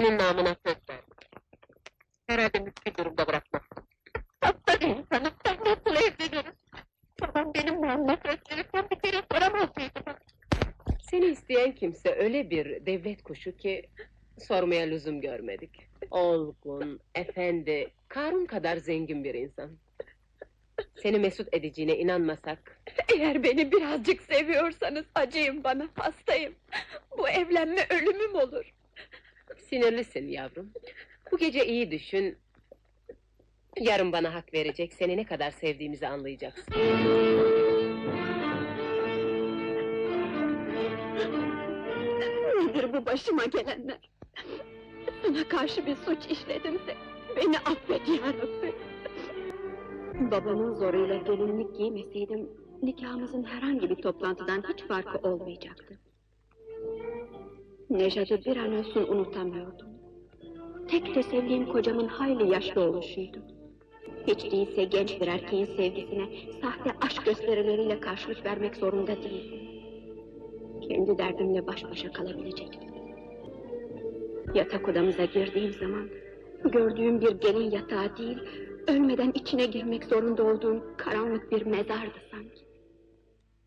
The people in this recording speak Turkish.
senin namına söz verdim. Herhalde mümkün durumda bırakmazsın. Aptal insanım, sen nasıl evleniriz? Babam benim nefret verirken bir kere soramaz mıydı bana? Seni isteyen kimse öyle bir devlet kuşu ki... ...sormaya lüzum görmedik. Olgun, efendi, Karun kadar zengin bir insan. Seni mesut edeceğine inanmasak... Eğer beni birazcık seviyorsanız acıyın bana, hastayım. Bu evlenme ölümüm olur. Sinirlisin yavrum. Bu gece iyi düşün... ...yarın bana hak verecek, seni ne kadar sevdiğimizi anlayacaksın. Nedir bu başıma gelenler? Sana karşı bir suç işledimse beni affet yarabbi. Babamın zoruyla gelinlik giymeseydim nikahımızın herhangi bir toplantıdan hiç farkı olmayacaktı. Nejat'ı bir an olsun unutamıyordum. Tek tesellin kocamın hayli yaşlı oluşuydu. Hiç değilse genç bir erkeğin sevgisine sahte aşk gösterileriyle karşılık vermek zorunda değildim. Kendi derdimle baş başa kalabilecektim. Yatak odamıza girdiğim zaman gördüğüm bir gelin yatağı değil, ölmeden içine girmek zorunda olduğum karanlık bir mezardı